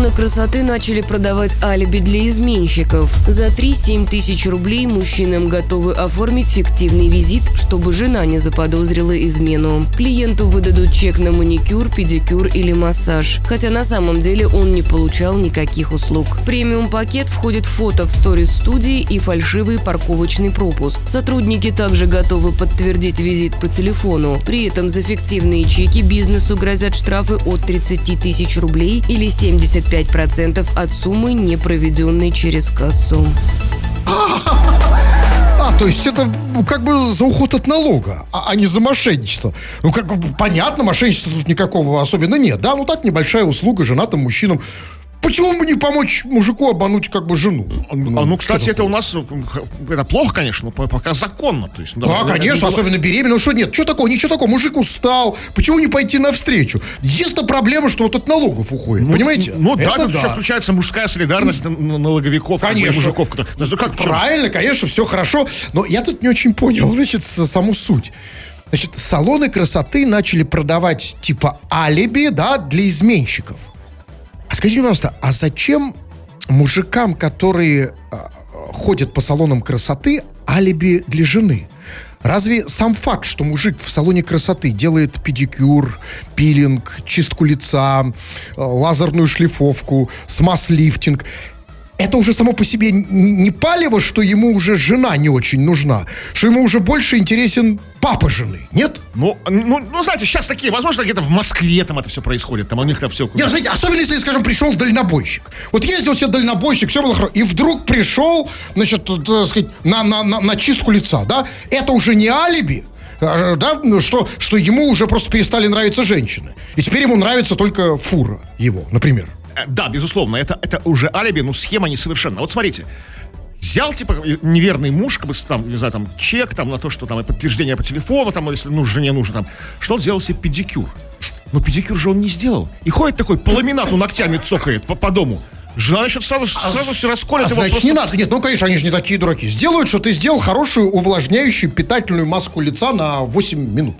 салонах красоты начали продавать алиби для изменщиков. За 3-7 тысяч рублей мужчинам готовы оформить фиктивный визит, чтобы жена не заподозрила измену. Клиенту выдадут чек на маникюр, педикюр или массаж, хотя на самом деле он не получал никаких услуг. В премиум-пакет входит фото в сторис-студии и фальшивый парковочный пропуск. Сотрудники также готовы подтвердить визит по телефону. При этом за фиктивные чеки бизнесу грозят штрафы от 30 тысяч рублей или 75% от суммы, не проведенной через кассу. То есть это как бы за уход от налога, а не за мошенничество. Ну, как бы понятно, мошенничества тут никакого особенно нет, да? Ну, так, небольшая услуга женатым мужчинам. Почему бы не помочь мужику обмануть как бы жену? Кстати, это у нас это плохо, конечно, но пока законно. То есть, да, конечно, особенно беременна. Ну что нет, что такого, ничего такого, мужик устал. Почему не пойти навстречу? Единственная проблема, что вот от налогов уходит, понимаете? Тут еще включается мужская солидарность налоговиков, конечно. Мужиков. Правильно, конечно, все хорошо. Но я тут не очень понял, значит, саму суть. Значит, салоны красоты начали продавать типа алиби, да, для изменщиков. А скажите, пожалуйста, а зачем мужикам, которые ходят по салонам красоты, алиби для жены? Разве сам факт, что мужик в салоне красоты делает педикюр, пилинг, чистку лица, лазерную шлифовку, смаз-лифтинг, это уже само по себе не палево, что ему уже жена не очень нужна, что ему уже больше интересен папа жены, нет? Ну, знаете, сейчас такие, возможно, где-то в Москве там это все происходит, там у них там все... Нет, знаете, особенно если, скажем, пришел дальнобойщик. Вот ездил себе дальнобойщик, все было хорошо, и вдруг пришел, значит, так сказать, на чистку лица, да? Это уже не алиби, да, что ему уже просто перестали нравиться женщины. И теперь ему нравится только фура его, например. Да, безусловно, это уже алиби, но схема несовершенна. Вот смотрите, взял, типа, неверный муж, как бы, там, не знаю, там, чек, там, на то, что там, подтверждение по телефону, там, если, жене нужно, там, что он сделал себе педикюр. Но педикюр же он не сделал. И ходит такой, по ламинату ногтями цокает по дому. Жена еще сразу все расколет. Значит, просто... не надо. Нет, ну, конечно, они же не такие дураки. Сделают, что ты сделал хорошую, увлажняющую, питательную маску лица на 8 минут.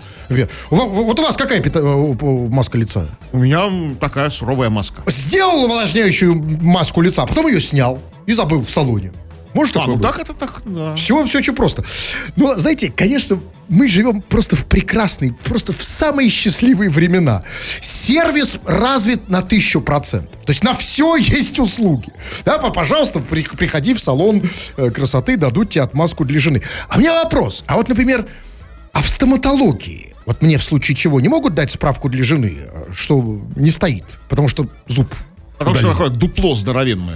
Вот у вас какая маска лица? У меня такая суровая маска. Сделал увлажняющую маску лица, потом ее снял и забыл в салоне. Может такое быть? Так, да. Все очень просто. Но, знаете, конечно, мы живем просто в прекрасные, просто в самые счастливые времена. Сервис развит на 1000%. То есть на все есть услуги. Да, пожалуйста, приходи в салон красоты, дадут тебе отмазку для жены. А у меня вопрос. А вот, например, в стоматологии, вот мне в случае чего не могут дать справку для жены, что не стоит, потому что зуб Потому что такое дупло здоровенное.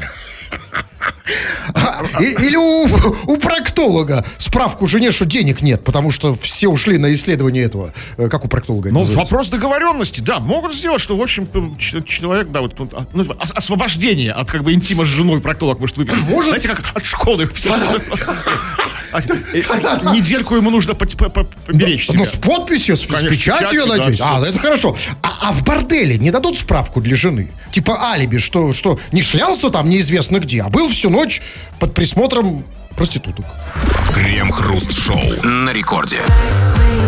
Или у проктолога справку жене, что денег нет, потому что все ушли на исследование этого. Как у проктолога? Ну, вопрос договоренности, да, могут сделать, что, в общем, человек, да, вот, освобождение от, как бы, интима с женой проктолог может выписать. Может. Знаете, как от школы выписать. Недельку ему нужно поберечь себя. Ну, с подписью, с печатью, я надеюсь. Это хорошо. А в борделе не дадут справку для жены? Типа алиби, что не шлялся там неизвестно где, а был всю ночь под присмотром проституток. Крем-хруст-шоу на рекорде.